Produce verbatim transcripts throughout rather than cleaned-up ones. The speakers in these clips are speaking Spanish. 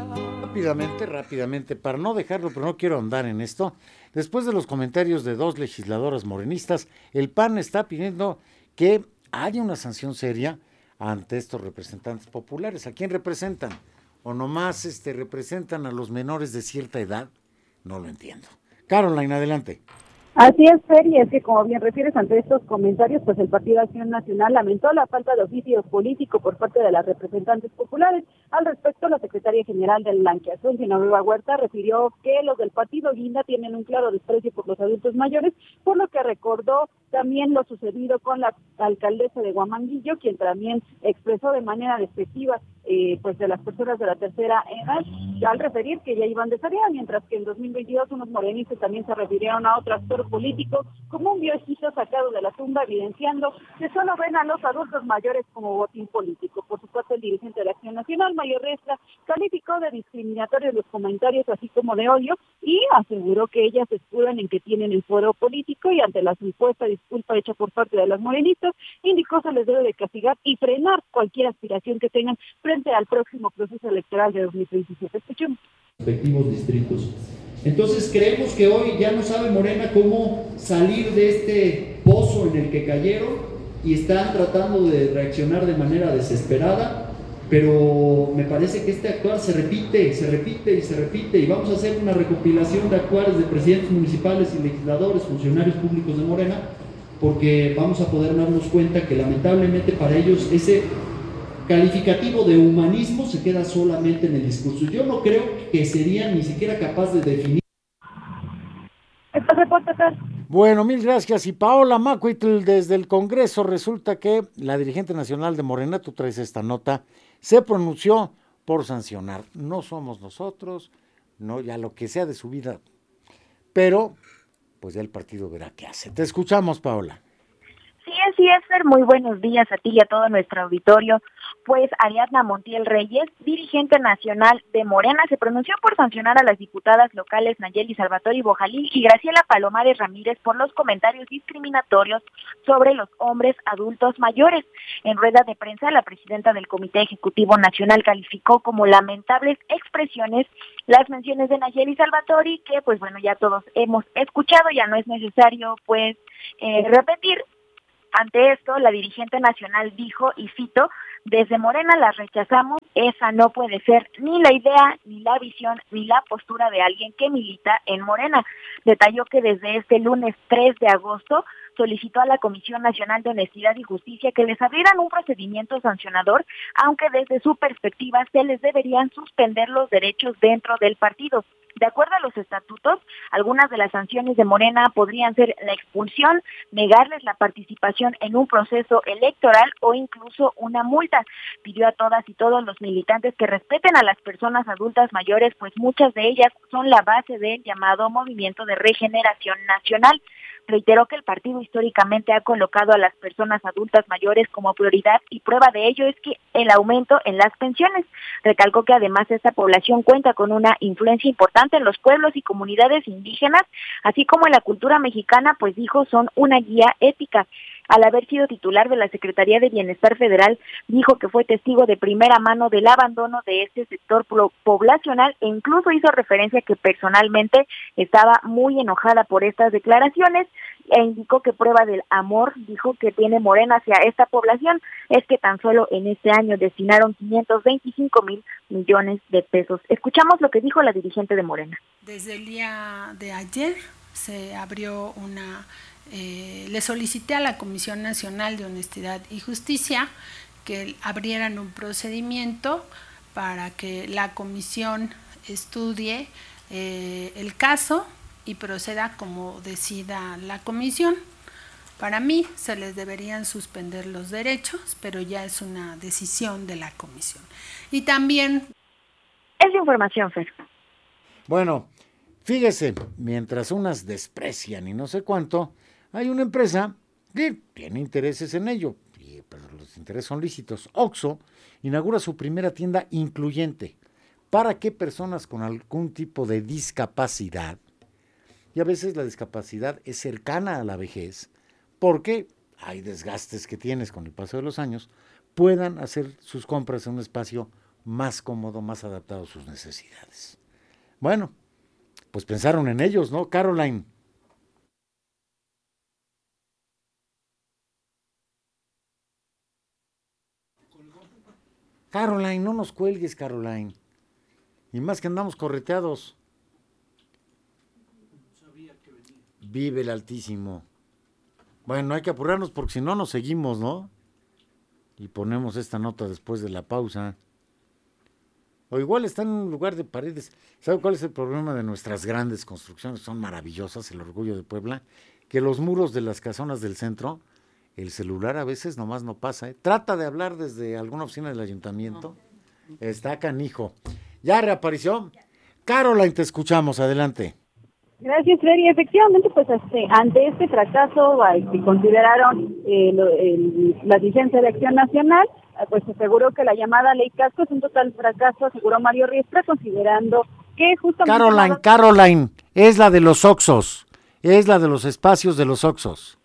Rápidamente, rápidamente, para no dejarlo, pero no quiero ahondar en esto. Después de los comentarios de dos legisladoras morenistas, el P A N está pidiendo que haya una sanción seria ante estos representantes populares. ¿A quién representan? ¿O nomás este, representan a los menores de cierta edad? No lo entiendo. Caroline, adelante. Así es, Fer, y es que como bien refieres ante estos comentarios, pues el Partido Acción Nacional lamentó la falta de oficio político por parte de las representantes populares. Al respecto, la secretaria general del Blanquiazul, Genoveva Huerta, refirió que los del partido Guinda tienen un claro desprecio por los adultos mayores, por lo que recordó también lo sucedido con la alcaldesa de Huamanguillo, quien también expresó de manera despectiva eh, pues de las personas de la tercera edad, al referir que ya iban de tarea, mientras que en dos mil veintidós unos morenistas también se refirieron a otro actor político como un viejito sacado de la tumba, evidenciando que solo ven a los adultos mayores como botín político. Por su parte, el dirigente de la Acción Nacional, Mayor Restra, calificó de discriminatorios los comentarios, así como de odio, y aseguró que ellas se escudan en que tienen el fuero político, y ante la supuesta disculpa hecha por parte de las morenistas, indicó se les debe de castigar y frenar cualquier aspiración que tengan frente al próximo proceso electoral de dos mil veintisiete. Escuchemos. Respectivos distritos. Entonces creemos que hoy ya no sabe Morena cómo salir de este pozo en el que cayeron y están tratando de reaccionar de manera desesperada, pero me parece que este actuar se repite, se repite y se repite, y vamos a hacer una recopilación de actuares de presidentes municipales y legisladores, funcionarios públicos de Morena, porque vamos a poder darnos cuenta que lamentablemente para ellos ese calificativo de humanismo se queda solamente en el discurso. Yo no creo que serían ni siquiera capaz de definir. Bueno, mil gracias. Y Paola Macuitl, desde el Congreso, resulta que la dirigente nacional de Morena, tú traes esta nota, se pronunció por sancionar. No somos nosotros, no, ya lo que sea de su vida, pero pues ya el partido verá qué hace. Te escuchamos, Paola. Sí, así es, Fer. Muy buenos días a ti y a todo nuestro auditorio. Pues Ariadna Montiel Reyes, dirigente nacional de Morena, se pronunció por sancionar a las diputadas locales Nayeli Salvatore Bojalín y Graciela Palomares Ramírez por los comentarios discriminatorios sobre los hombres adultos mayores. En rueda de prensa, la presidenta del Comité Ejecutivo Nacional calificó como lamentables expresiones las menciones de Nayeli Salvatore, que pues bueno, ya todos hemos escuchado, ya no es necesario pues eh, repetir. Ante esto, la dirigente nacional dijo, y cito, desde Morena la rechazamos, esa no puede ser ni la idea, ni la visión, ni la postura de alguien que milita en Morena. Detalló que desde este lunes tres de agosto solicitó a la Comisión Nacional de Honestidad y Justicia que les abrieran un procedimiento sancionador, aunque desde su perspectiva se les deberían suspender los derechos dentro del partido. De acuerdo a los estatutos, algunas de las sanciones de Morena podrían ser la expulsión, negarles la participación en un proceso electoral o incluso una multa. Pidió a todas y todos los militantes que respeten a las personas adultas mayores, pues muchas de ellas son la base del llamado Movimiento de Regeneración Nacional. Reiteró que el partido históricamente ha colocado a las personas adultas mayores como prioridad y prueba de ello es que el aumento en las pensiones. Recalcó que además esta población cuenta con una influencia importante en los pueblos y comunidades indígenas, así como en la cultura mexicana, pues dijo son una guía ética. Al haber sido titular de la Secretaría de Bienestar Federal, dijo que fue testigo de primera mano del abandono de este sector poblacional e incluso hizo referencia que personalmente estaba muy enojada por estas declaraciones e indicó que prueba del amor, dijo, que tiene Morena hacia esta población es que tan solo en este año destinaron quinientos veinticinco mil millones de pesos. Escuchamos lo que dijo la dirigente de Morena. Desde el día de ayer se abrió una... Eh, le solicité a la Comisión Nacional de Honestidad y Justicia que abrieran un procedimiento para que la comisión estudie eh, el caso y proceda como decida la comisión. Para mí se les deberían suspender los derechos, pero ya es una decisión de la comisión. Y también... Es información, Fer. Bueno, fíjese, mientras unas desprecian y no sé cuánto, hay una empresa que tiene intereses en ello, pero los intereses son lícitos. Oxxo inaugura su primera tienda incluyente para que personas con algún tipo de discapacidad, y a veces la discapacidad es cercana a la vejez, porque hay desgastes que tienes con el paso de los años, puedan hacer sus compras en un espacio más cómodo, más adaptado a sus necesidades. Bueno, pues pensaron en ellos, ¿no, Caroline? Caroline, no nos cuelgues, Caroline. Y más que andamos correteados. Vive el Altísimo. Bueno, hay que apurarnos porque si no nos seguimos, ¿no? Y ponemos esta nota después de la pausa. O igual está en un lugar de paredes. ¿Sabe cuál es el problema de nuestras grandes construcciones? Son maravillosas, el orgullo de Puebla. Que los muros de las casonas del centro, el celular a veces nomás no pasa, ¿eh? Trata de hablar desde alguna oficina del ayuntamiento. Está canijo. ¿Ya reapareció? Caroline, te escuchamos, adelante. Gracias, Freddy. Efectivamente, pues este, ante este fracaso que consideraron eh, lo, el, la dirigencia de Acción Nacional, eh, pues aseguró que la llamada Ley Casco es un total fracaso, aseguró Mario Riestra, considerando que justamente... Caroline, nada... Caroline, es la de los Oxxos, es la de los espacios de los Oxxos.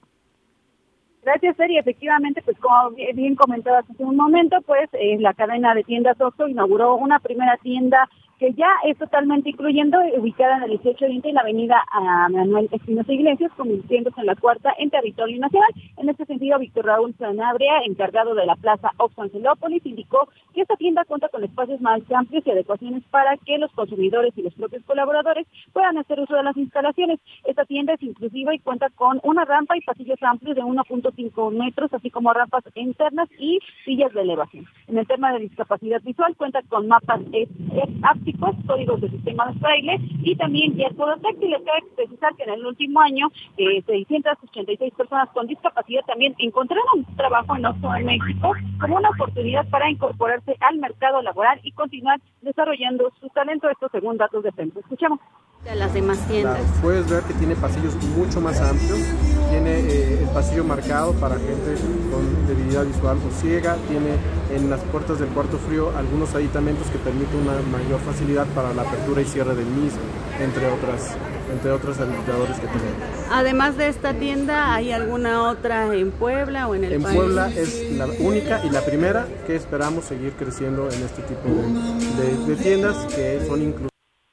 Gracias, Freddy. Efectivamente, pues como bien comentabas hace un momento, pues eh, la cadena de tiendas Oxxo inauguró una primera tienda que ya es totalmente incluyendo, ubicada en el dieciocho Oriente y la avenida uh, Manuel Espinosa Iglesias, convirtiéndose en la cuarta en territorio nacional. En este sentido, Víctor Raúl Sanabria, encargado de la plaza Oxxo Angelópolis, indicó que esta tienda cuenta con espacios más amplios y adecuaciones para que los consumidores y los propios colaboradores puedan hacer uso de las instalaciones. Esta tienda es inclusiva y cuenta con una rampa y pasillos amplios de uno punto cinco metros, así como rampas internas y sillas de elevación. En el tema de discapacidad visual, cuenta con mapas ápticos, códigos de sistema de braille y también guías táctiles. Cabe precisar que en el último año eh, seiscientas ochenta y seis personas con discapacidad también encontraron trabajo en Oxxo en México como una oportunidad para incorporarse al mercado laboral y continuar desarrollando su talento, esto según datos de Penco. Escuchamos. De las demás tiendas. La, puedes ver que tiene pasillos mucho más amplios, tiene eh, el pasillo marcado para gente con debilidad visual o ciega, tiene en las puertas del cuarto frío algunos aditamentos que permiten una mayor facilidad para la apertura y cierre del mismo, entre otras entre otros habilitadores que tenemos. Además de esta tienda, ¿hay alguna otra en Puebla o en el en país? En Puebla es la única y la primera que esperamos seguir creciendo en este tipo de, de, de tiendas que son inclusivas.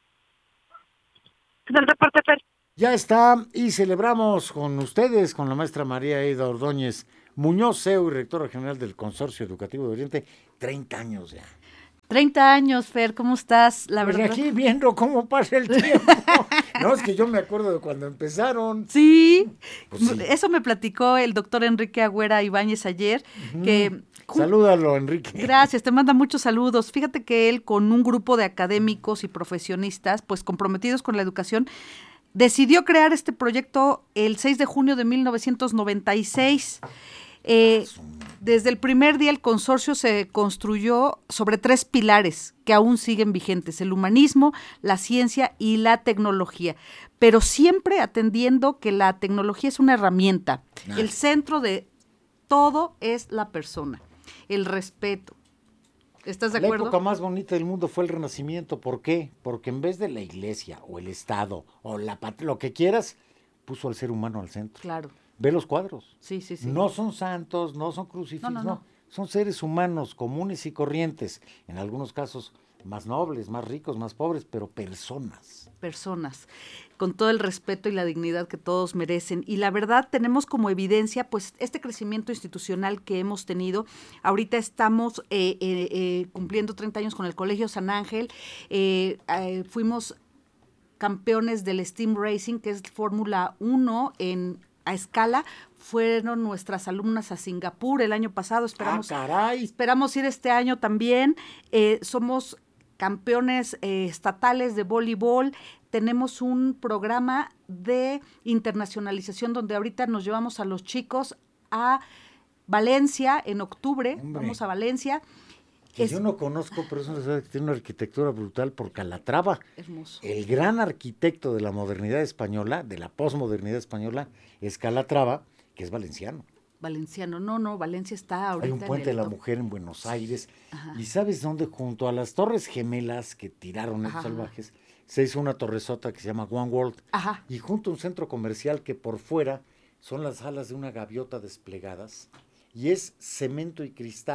Ya está, y celebramos con ustedes, con la maestra María Eida Ordóñez Muñoz, C E O y rectora general del Consorcio Educativo de Oriente, treinta años ya. treinta años, Fer, ¿cómo estás? La pues verdad. Aquí viendo cómo pasa el tiempo. No, es que yo me acuerdo de cuando empezaron. Sí, pues sí. Eso me platicó el doctor Enrique Agüera Ibáñez ayer, uh-huh. que... Salúdalo, Enrique. Gracias, te manda muchos saludos. Fíjate que él, con un grupo de académicos y profesionistas, pues comprometidos con la educación, decidió crear este proyecto el seis de junio de mil novecientos noventa y seis. Eh, desde el primer día el consorcio se construyó sobre tres pilares que aún siguen vigentes: el humanismo, la ciencia y la tecnología, pero siempre atendiendo que la tecnología es una herramienta. Nah. El centro de todo es la persona, el respeto. ¿Estás de acuerdo? La época más bonita del mundo fue el Renacimiento. ¿Por qué? Porque en vez de la iglesia o el Estado o la patria, lo que quieras, puso al ser humano al centro. Claro. Ve los cuadros. Sí, sí, sí. No son santos, no son crucifijos, no, no, no. no. Son seres humanos comunes y corrientes. En algunos casos más nobles, más ricos, más pobres, pero personas. Personas, con todo el respeto y la dignidad que todos merecen. Y la verdad, tenemos como evidencia, pues, este crecimiento institucional que hemos tenido. Ahorita estamos eh, eh, eh, cumpliendo treinta años con el Colegio San Ángel. Eh, eh, fuimos campeones del Steam Racing, que es Fórmula uno en a escala. Fueron nuestras alumnas a Singapur el año pasado. Esperamos, ah, caray. esperamos ir este año también. Eh, somos campeones eh, estatales de voleibol. Tenemos un programa de internacionalización donde ahorita nos llevamos a los chicos a Valencia en octubre. Hombre. Vamos a Valencia. Que es, yo no conozco, pero es una ciudad que tiene una arquitectura brutal por Calatrava. Hermoso. El gran arquitecto de la modernidad española, de la posmodernidad española, es Calatrava, que es valenciano. Valenciano, no, no, Valencia está ahorita. Hay un puente de la top. Mujer en Buenos Aires. Ajá. ¿Y sabes dónde? Junto a las Torres Gemelas que tiraron estos salvajes, se hizo una torresota que se llama One World. Ajá. Y junto a un centro comercial que por fuera son las alas de una gaviota desplegadas y es cemento y cristal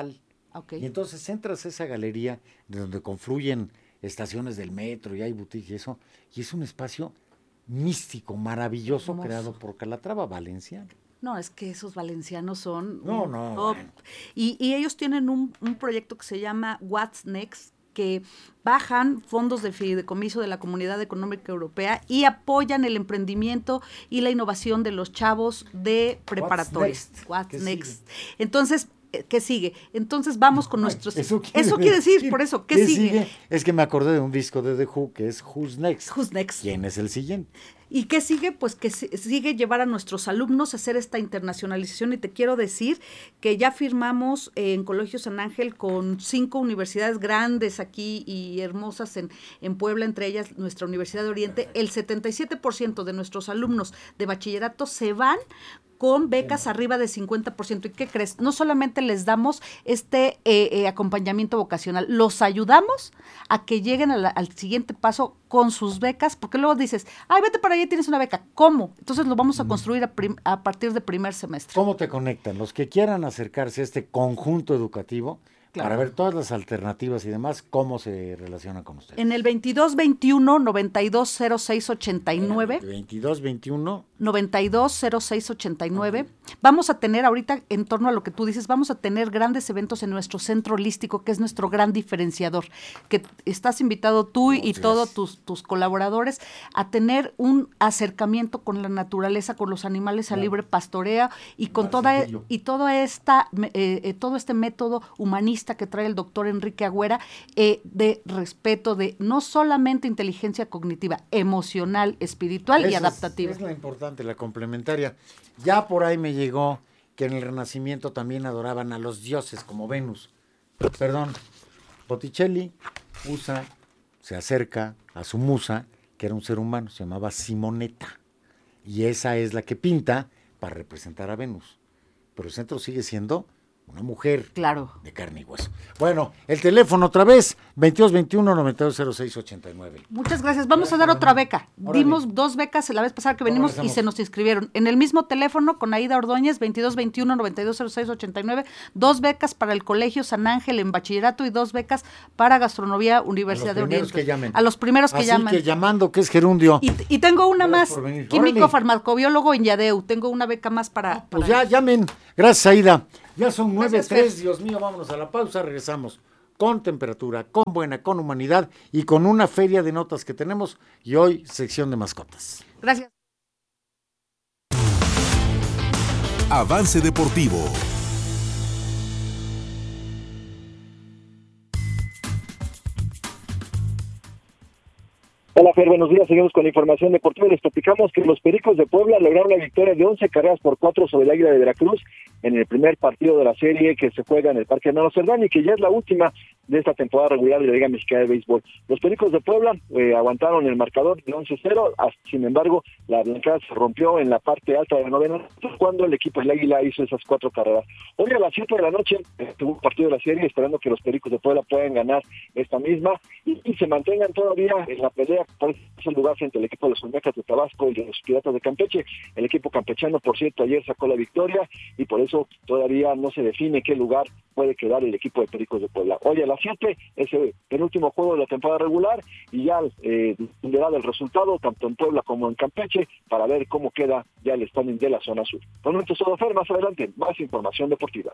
Okay. Y entonces entras a esa galería de donde confluyen estaciones del metro y hay boutiques y eso, y es un espacio místico, maravilloso, hermoso, creado por Calatrava, valenciano. No, es que esos valencianos son... No, no. Oh, bueno. y, y ellos tienen un, un proyecto que se llama What's Next, que bajan fondos de fideicomiso de la Comunidad Económica Europea y apoyan el emprendimiento y la innovación de los chavos de preparatoria. What's next? What's next? Entonces, ¿qué sigue? Entonces vamos con nuestros... Eso quiere, eso quiere decir, por eso, ¿qué, ¿qué sigue? sigue? Es que me acordé de un disco de The Who que es Who's Next. Who's Next. ¿Quién es el siguiente? ¿Y qué sigue? Pues que sigue llevar a nuestros alumnos a hacer esta internacionalización, y te quiero decir que ya firmamos en Colegio San Ángel con cinco universidades grandes aquí y hermosas en, en Puebla, entre ellas nuestra Universidad de Oriente. El setenta y siete por ciento de nuestros alumnos de bachillerato se van con becas arriba de cincuenta por ciento. ¿Y qué crees? No solamente les damos este eh, eh, acompañamiento vocacional, los ayudamos a que lleguen a la, al siguiente paso con sus becas, porque luego dices, ay, vete para allá y tienes una beca. ¿Cómo? Entonces lo vamos a construir a, prim, a partir de primer semestre. ¿Cómo te conectan? Los que quieran acercarse a este conjunto educativo, claro, para ver todas las alternativas y demás, ¿cómo se relacionan con ustedes? En el veintidós veintiuno noventa y dos cero seis ochenta y nueve. veintidós veintiuno noventa y dos cero seis ochenta y nueve. Okay. Vamos a tener ahorita, en torno a lo que tú dices, vamos a tener grandes eventos en nuestro centro holístico, que es nuestro gran diferenciador, que estás invitado tú y todos tus, tus colaboradores a tener un acercamiento con la naturaleza, con los animales claro, a libre pastoreo y con toda y toda esta eh, eh, todo este método humanista que trae el doctor Enrique Agüera, eh, de respeto, de no solamente inteligencia cognitiva, emocional, espiritual Esa y adaptativa. Es, es la importante, la complementaria. Ya por ahí me llegó que en el Renacimiento también adoraban a los dioses como Venus. Perdón, Botticelli usa, se acerca a su musa, que era un ser humano, se llamaba Simonetta, y esa es la que pinta para representar a Venus. Pero el centro sigue siendo una mujer, claro, de carne y hueso. Bueno, el teléfono otra vez, veintidós veintiuno noventa y dos cero seis ochenta y nueve. Muchas gracias. Vamos gracias, a dar otra beca. Órale. Dimos dos becas la vez pasada que venimos y se nos inscribieron. En el mismo teléfono, con Aida Ordóñez, veintidós veintiuno noventa y dos cero seis ochenta y nueve, dos becas para el Colegio San Ángel en bachillerato y dos becas para gastronomía Universidad de Oriente. Que llamen. A los primeros que Así llaman. que llamando, que es gerundio. Y, y tengo una gracias más, químico Órale. farmacobiólogo en Yadeu. Tengo una beca más para... Ah, pues para ya, llamen. Gracias, Aida. Ya son nueve tres, Dios mío, vámonos a la pausa, regresamos con temperatura, con buena, con humanidad y con una feria de notas que tenemos y hoy sección de mascotas. Gracias. Avance Deportivo. Hola Fer, buenos días, seguimos con la información deportiva. Les platicamos que los Pericos de Puebla lograron la victoria de once carreras por cuatro sobre el Águila de Veracruz en el primer partido de la serie que se juega en el Parque Hernando Cerdán y que ya es la última de esta temporada regular de la Liga Mexicana de Béisbol. Los Pericos de Puebla eh, aguantaron el marcador de once cero, sin embargo la blancada se rompió en la parte alta de la novena cuando el equipo del Águila hizo esas cuatro carreras. Hoy a las siete de la noche eh, tuvo un partido de la serie esperando que los Pericos de Puebla puedan ganar esta misma y, y se mantengan todavía en la pelea por ese lugar frente al equipo de los Olmecas de Tabasco y de los Piratas de Campeche. El equipo campechano, por cierto, ayer sacó la victoria y por eso todavía no se define qué lugar puede quedar el equipo de Pericos de Puebla. Hoy a las siete es el penúltimo juego de la temporada regular y ya eh, dependerá del resultado tanto en Puebla como en Campeche para ver cómo queda ya el standing de la zona sur. Por momento solo Fer, más adelante más información deportiva.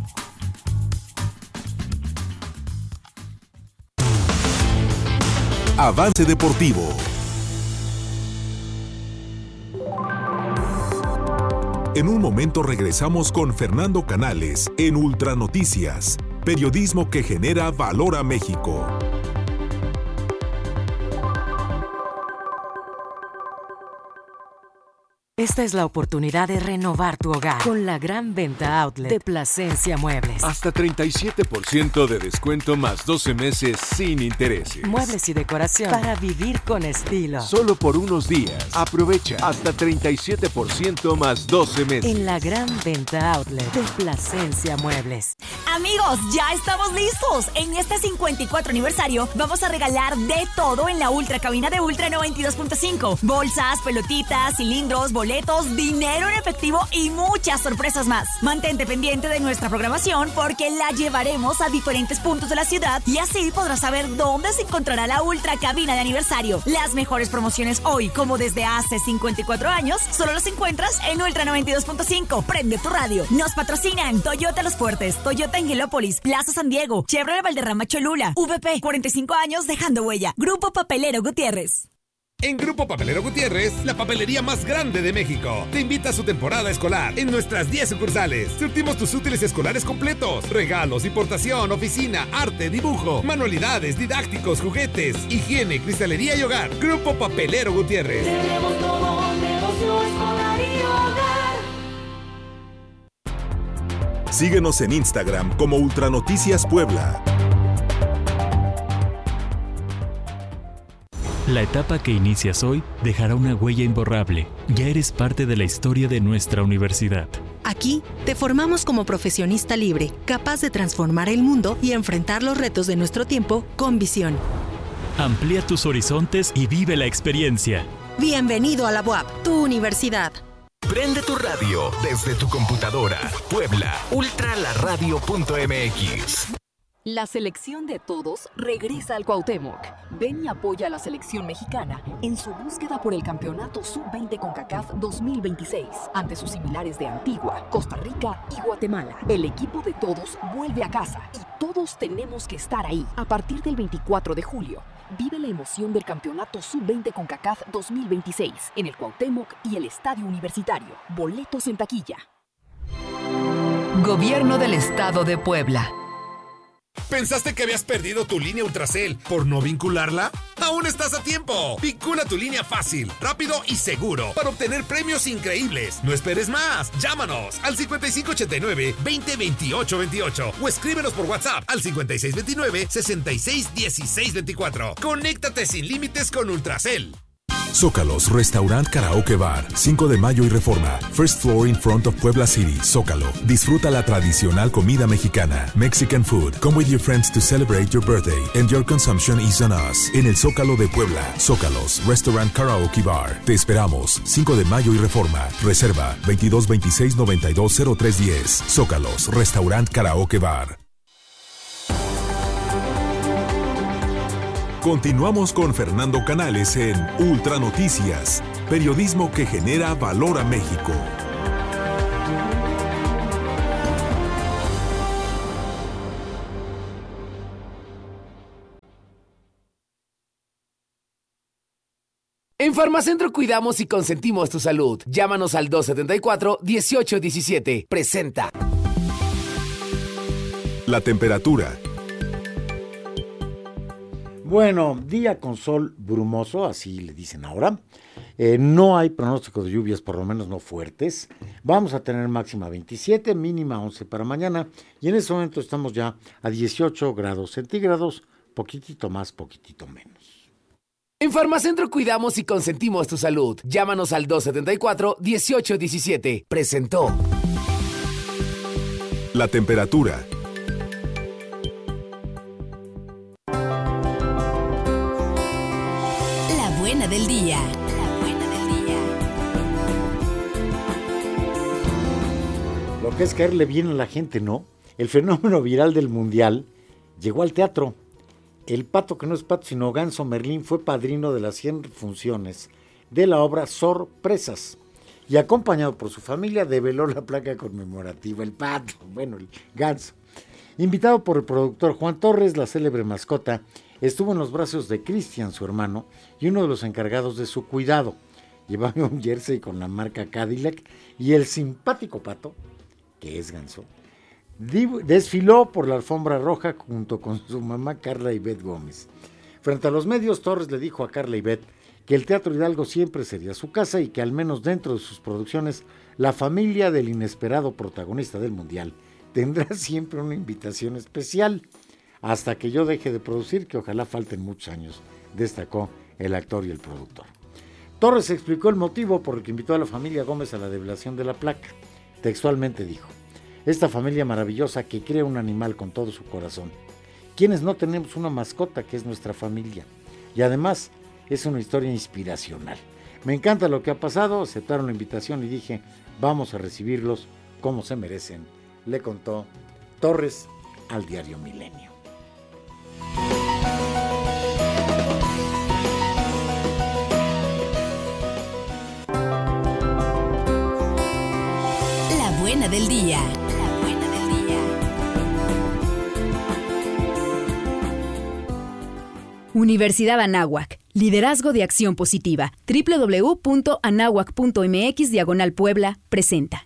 Avance Deportivo. En un momento regresamos con Fernando Canales en Ultra Noticias, periodismo que genera valor a México. Esta es la oportunidad de renovar tu hogar con la gran venta outlet de Plasencia Muebles. Hasta treinta y siete por ciento de descuento más doce meses sin intereses. Muebles y decoración para vivir con estilo. Solo por unos días. Aprovecha hasta treinta y siete por ciento más doce meses. En la gran venta outlet de Plasencia Muebles. Amigos, ya estamos listos. En este cincuenta y cuatro aniversario vamos a regalar de todo en la Ultra Cabina de Ultra noventa y dos punto cinco. Bolsas, pelotitas, cilindros, bolsas boletos, dinero en efectivo y muchas sorpresas más. Mantente pendiente de nuestra programación porque la llevaremos a diferentes puntos de la ciudad y así podrás saber dónde se encontrará la Ultra Cabina de aniversario. Las mejores promociones hoy, como desde hace cincuenta y cuatro años, solo los encuentras en Ultra noventa y dos punto cinco. Prende tu radio. Nos patrocinan Toyota Los Fuertes, Toyota Angelópolis, Plaza San Diego, Chevrolet Valderrama Cholula, V P, cuarenta y cinco años dejando huella. Grupo Papelero Gutiérrez. En Grupo Papelero Gutiérrez, la papelería más grande de México, te invita a su temporada escolar en nuestras diez sucursales. Surtimos tus útiles escolares completos, regalos, importación, oficina, arte, dibujo, manualidades, didácticos, juguetes, higiene, cristalería y hogar. Grupo Papelero Gutiérrez. Tenemos todo, negocio escolar y hogar. Síguenos en Instagram como Ultranoticias Puebla. La etapa que inicias hoy dejará una huella imborrable. Ya eres parte de la historia de nuestra universidad. Aquí te formamos como profesionista libre, capaz de transformar el mundo y enfrentar los retos de nuestro tiempo con visión. Amplía tus horizontes y vive la experiencia. Bienvenido a la U A P, tu universidad. Prende tu radio desde tu computadora. Puebla, ultralaradio punto m x. La selección de todos regresa al Cuauhtémoc. Ven y apoya a la selección mexicana en su búsqueda por el campeonato sub veinte CONCACAF dos mil veintiséis ante sus similares de Antigua, Costa Rica y Guatemala. El equipo de todos vuelve a casa y todos tenemos que estar ahí. A partir del veinticuatro de julio, vive la emoción del campeonato sub veinte CONCACAF dos mil veintiséis en el Cuauhtémoc y el Estadio Universitario. Boletos en taquilla. Gobierno del Estado de Puebla. ¿Pensaste que habías perdido tu línea Ultracel por no vincularla? ¡Aún estás a tiempo! Vincula tu línea fácil, rápido y seguro para obtener premios increíbles. No esperes más. Llámanos al cincuenta y cinco ochenta y nueve, veinte veintiocho veintiocho o escríbenos por WhatsApp al cincuenta y seis veintinueve, sesenta y seis dieciséis veinticuatro. Conéctate sin límites con Ultracel. Zócalos Restaurant Karaoke Bar, cinco de mayo y Reforma. First floor in front of Puebla City, Zócalo. Disfruta la tradicional comida mexicana, Mexican food. Come with your friends to celebrate your birthday and your consumption is on us. En el Zócalo de Puebla, Zócalos Restaurant Karaoke Bar. Te esperamos, cinco de mayo y Reforma. Reserva veintidós veintiséis noventa y dos cero tres diez. Zócalos Restaurant Karaoke Bar. Continuamos con Fernando Canales en Ultra Noticias, periodismo que genera valor a México. En Farmacentro cuidamos y consentimos tu salud. Llámanos al dos setenta y cuatro, dieciocho diecisiete. Presenta. La temperatura. Bueno, día con sol brumoso, así le dicen ahora. Eh, no hay pronóstico de lluvias, por lo menos no fuertes. Vamos a tener máxima veintisiete, mínima once para mañana. Y en ese momento estamos ya a dieciocho grados centígrados, poquitito más, poquitito menos. En Farmacentro cuidamos y consentimos tu salud. Llámanos al dos setenta y cuatro, dieciocho diecisiete. Presentó. La temperatura. Del día. La buena del día. Lo que es caerle bien a la gente, ¿no? El fenómeno viral del mundial llegó al teatro. El pato que no es pato sino ganso Merlín fue padrino de las cien funciones de la obra Sorpresas y acompañado por su familia develó la placa conmemorativa. El pato, bueno, el ganso. Invitado por el productor Juan Torres, la célebre mascota estuvo en los brazos de Cristian, su hermano, y uno de los encargados de su cuidado. Llevaba un jersey con la marca Cadillac y el simpático pato, que es ganso, desfiló por la alfombra roja junto con su mamá Carla Ivette Gómez. Frente a los medios, Torres le dijo a Carla Ivette que el Teatro Hidalgo siempre sería su casa y que al menos dentro de sus producciones, la familia del inesperado protagonista del Mundial tendrá siempre una invitación especial. Hasta que yo deje de producir, que ojalá falten muchos años, destacó el actor y el productor. Torres explicó el motivo por el que invitó a la familia Gómez a la develación de la placa. Textualmente dijo: esta familia maravillosa que crea un animal con todo su corazón. Quienes no tenemos una mascota que es nuestra familia. Y además es una historia inspiracional. Me encanta lo que ha pasado, aceptaron la invitación y dije, vamos a recibirlos como se merecen, le contó Torres al diario Milenio. La buena del día. La buena del día. Universidad Anáhuac. Liderazgo de acción positiva. doble u doble u doble u punto anáhuac punto eme equis diagonal Puebla presenta.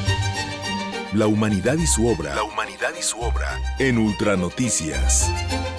La humanidad y su obra. La humanidad y su obra. En Ultra Noticias.